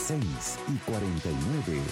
6:49.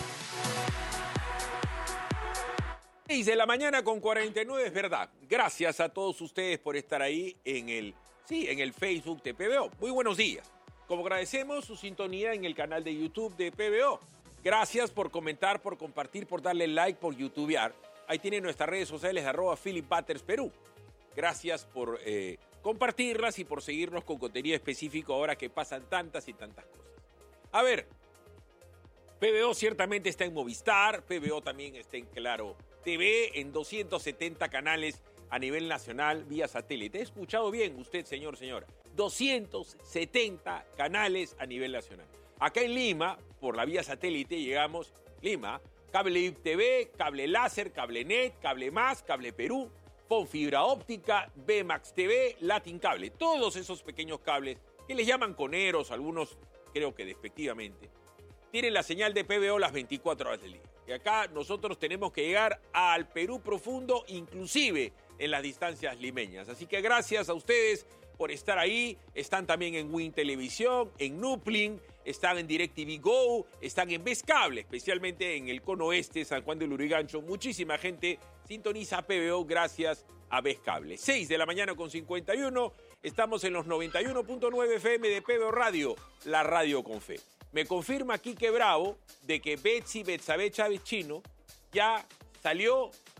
6 de la mañana con 49, es verdad. Gracias a todos ustedes por estar ahí en el Facebook de PBO. Muy buenos días. Como agradecemos su sintonía en el canal de YouTube de PBO. Gracias por comentar, por compartir, por darle like, por youtubear. Ahí tienen nuestras redes sociales, @PhilipButtersPerú. Gracias por compartirlas y por seguirnos con contenido específico ahora que pasan tantas y tantas cosas. A ver, PBO ciertamente está en Movistar, PBO también está en Claro TV, en 270 canales a nivel nacional vía satélite. ¿Ha escuchado bien usted, señora? 270 canales a nivel nacional. Acá en Lima, por la vía satélite, llegamos, Lima, Cable TV, Cable Láser, Cable Net, Cable Más, Cable Perú, Fon Fibra Óptica, BMAX TV, Latin Cable. Todos esos pequeños cables que les llaman coneros, algunos creo que despectivamente, tienen la señal de PBO las 24 horas del día. Y acá nosotros tenemos que llegar al Perú profundo, inclusive en las distancias limeñas. Así que gracias a ustedes por estar ahí. Están también en Win Televisión, en Nuplin, están en DirecTV Go, están en Vez Cable, especialmente en el cono oeste, San Juan del Lurigancho. Muchísima gente sintoniza PBO gracias a Vez Cable. 6 de la mañana con 51. Estamos en los 91.9 FM de PBO Radio, la radio con fe. Me confirma Quique Bravo de que Betsy Betsabe Chávez Chino ya salió